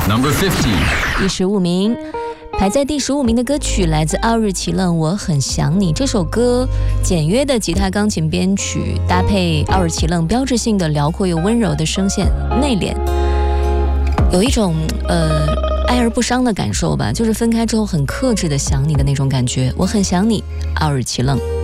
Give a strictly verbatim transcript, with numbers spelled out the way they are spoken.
Number fifty. 第十五名，排在第十五名的歌曲来自奥日奇楞《我很想你》。这首歌简约的吉他钢琴编曲，搭配奥日奇楞标志性的辽阔又温柔的声线，内敛，有一种呃爱而不伤的感受吧，就是分开之后很克制的想你的那种感觉。我很想你，奥日奇楞。